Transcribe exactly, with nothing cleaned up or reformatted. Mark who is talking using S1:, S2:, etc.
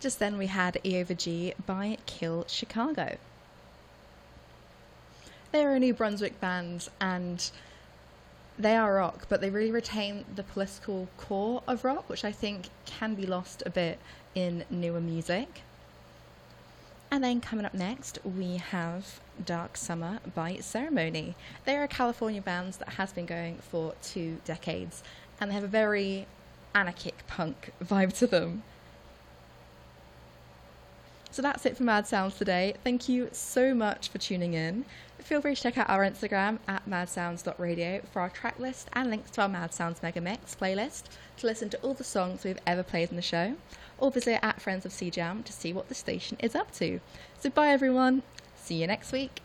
S1: Just then we had E over G by Kill Chicago. They're a New Brunswick band and they are rock, but they really retain the political core of rock, which I think can be lost a bit in newer music. And then coming up next, we have Dark Summer by Ceremony. They're a California band that has been going for two decades, and they have a very anarchic punk vibe to them. So that's it for Mad Sounds today. Thank you so much for tuning in. Feel free to check out our Instagram at mad sounds dot radio for our track list and links to our Mad Sounds Mega Mix playlist to listen to all the songs we've ever played in the show, or visit at Friends of C Jam to see what the station is up to. So bye everyone, see you next week.